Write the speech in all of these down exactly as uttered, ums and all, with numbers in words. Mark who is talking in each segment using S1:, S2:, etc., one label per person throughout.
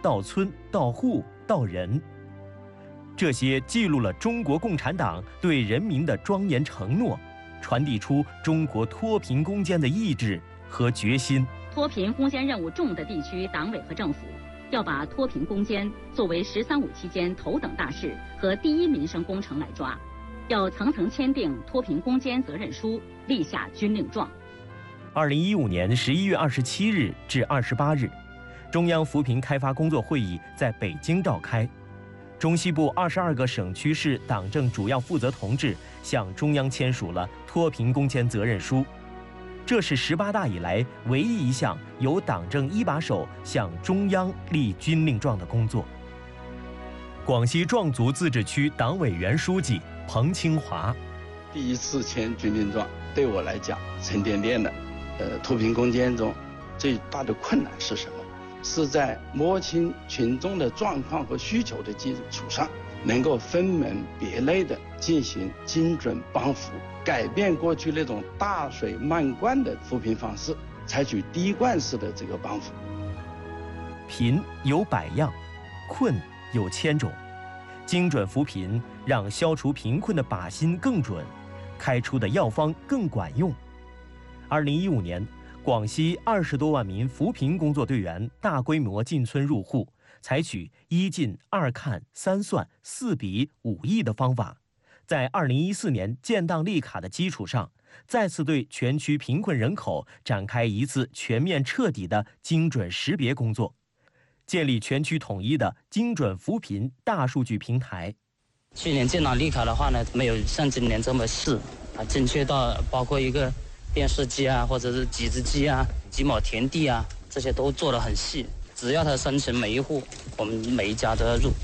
S1: 到村、到户、到人。这些记录了中国共产党对人民的庄严承诺，传递出中国脱贫攻坚的意志和决心。
S2: 脱贫攻坚任务重的地区党委和政府要把脱贫攻坚作为“十三五”期间头等大事和第一民生工程来抓，要层层签订脱贫攻坚责任书，立下军令状。
S1: 二零一五年十一月二十七日至二十八日，中央扶贫开发工作会议在北京召开。中西部二十二个省区市党政主要负责同志向中央签署了脱贫攻坚责任书，这是十八大以来唯一一项由党政一把手向中央立军令状的工作。广西壮族自治区党委原书记彭清华：
S3: 第一次签军令状，对我来讲沉甸甸的。呃，脱贫攻坚中最大的困难是什么？是在摸清群众的状况和需求的基础上，能够分门别类的进行精准帮扶，改变过去那种大水漫灌的扶贫方式，采取滴灌式的这个帮扶。
S1: 贫有百样，困有千种，精准扶贫让消除贫困的靶心更准，开出的药方更管用。二零一五年，广西二十多万名扶贫工作队员大规模进村入户，采取一进二看三算四比五亿的方法，在二零一四年建档立卡的基础上，再次对全区贫困人口展开一次全面彻底的精准识别工作，建立全区统一的精准扶贫大数据平台。
S4: 去年建档立卡的话呢，没有像今年这么细啊，精确到包括一个电视机啊，或者是几只鸡啊、几亩田地啊，这些都做得很细。只要他申请每一户，我们每一家都要入。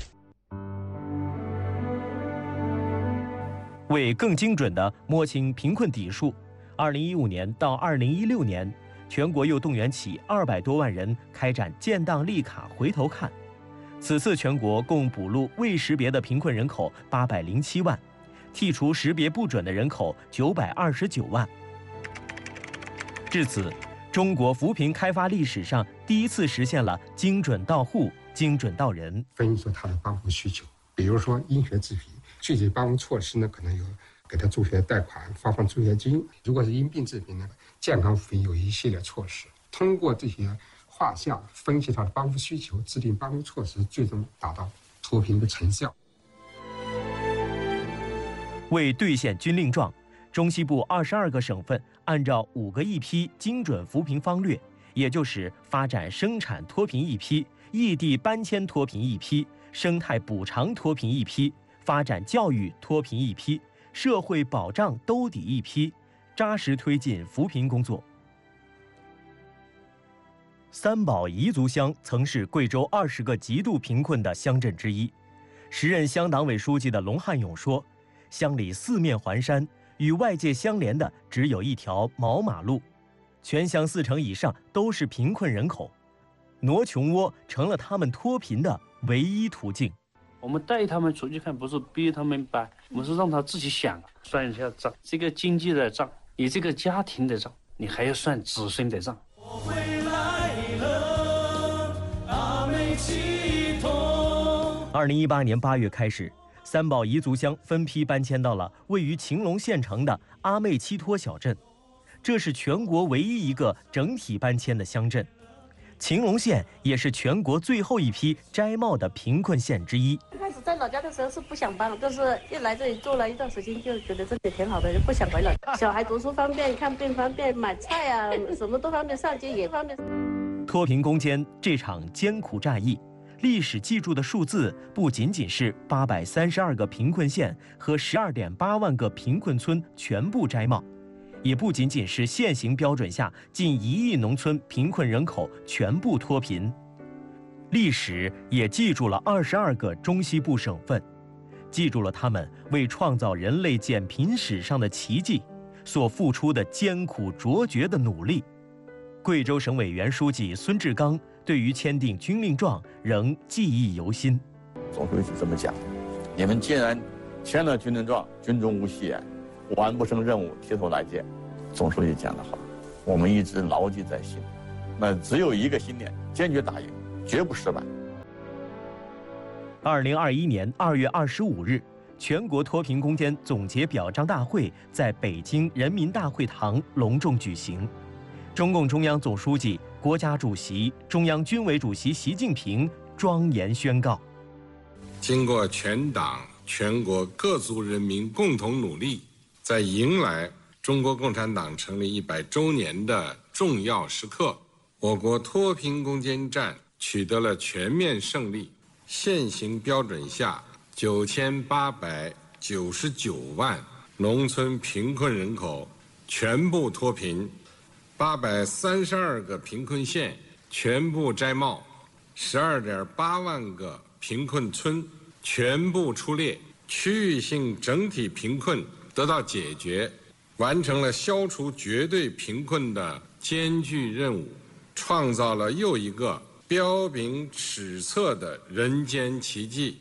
S1: 为更精准地摸清贫困底数，二零一五年到二零一六年，全国又动员起二百多万人开展建档立卡回头看。此次全国共补录未识别的贫困人口八百零七万，剔除识别不准的人口九百二十九万。至此，中国扶贫开发历史上第一次实现了精准到户、精准到人。
S5: 分析出他的帮扶需求，比如说因学致贫，具体帮扶措施呢，可能有给他助学贷款、发放助学金；如果是因病致贫呢，健康扶贫有一系列措施。通过这些画像分析他的帮扶需求，制定帮扶措施，最终达到脱贫的成效。
S1: 为兑现军令状，中西部二十二个省份按照五个一批精准扶贫方略，也就是发展生产脱贫一批、异地搬迁脱贫一批、生态补偿脱贫一批、发展教育脱贫一批、社会保障兜底一批，扎实推进扶贫工作。三宝彝族乡曾是贵州二十个极度贫困的乡镇之一。时任乡党委书记的龙汉勇说，乡里四面环山，与外界相连的只有一条毛马路，全乡四成以上都是贫困人口，挪穷窝成了他们脱贫的唯一途径。
S6: 我们带他们出去看，不是逼他们搬，我们是让他自己想，算一下账，这个经济的账，你这个家庭的账，你还要算子孙的账。我回来
S1: 了，阿美齐同。二零一八年八月开始，三宝彝族乡分批搬迁到了位于晴隆县城的阿妹七托小镇，这是全国唯一一个整体搬迁的乡镇。晴隆县也是全国最后一批摘帽的贫困县之一。
S7: 开始在老家的时候是不想搬，但是一来这里住了一段时间，就觉得这里挺好的，就不想回了。小孩读书方便，看病方便，买菜啊什么都方便，上街也方便。
S1: 脱贫攻坚这场艰苦战役，历史记住的数字不仅仅是八百三十二个贫困县和十二点八万个贫困村全部摘帽，也不仅仅是现行标准下近一亿农村贫困人口全部脱贫。历史也记住了二十二个中西部省份，记住了他们为创造人类减贫史上的奇迹所付出的艰苦卓绝的努力。贵州省委原书记孙志刚对于签订军令状仍记忆犹新。
S8: 总书记这么讲，你们既然签了军令状，军中无戏言，完不成任务提头来见。总书记讲得好，我们一直牢记在心。那只有一个信念，坚决打赢，绝不失败。
S1: 二零二一年二月二十五日，全国脱贫攻坚总结表彰大会在北京人民大会堂隆重举行。中共中央总书记、国家主席、中央军委主席习近平庄严宣告：
S9: 经过全党全国各族人民共同努力，在迎来中国共产党成立一百周年的重要时刻，我国脱贫攻坚战取得了全面胜利。现行标准下，九千八百九十九万农村贫困人口全部脱贫，八百三十二个贫困县全部摘帽，十二点八万个贫困村全部出列，区域性整体贫困得到解决，完成了消除绝对贫困的艰巨任务，创造了又一个彪炳史册的人间奇迹。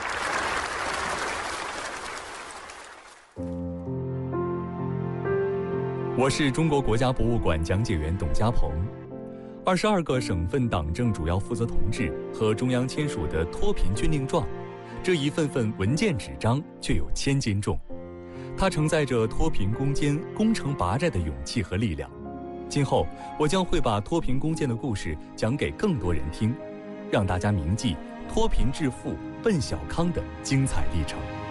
S10: 我是中国国家博物馆讲解员董家鹏。二十二个省份党政主要负责同志和中央签署的脱贫军令状，这一份份文件纸张却有千斤重，它承载着脱贫攻坚、攻城拔寨的勇气和力量。今后，我将会把脱贫攻坚的故事讲给更多人听，让大家铭记脱贫致富、奔小康的精彩历程。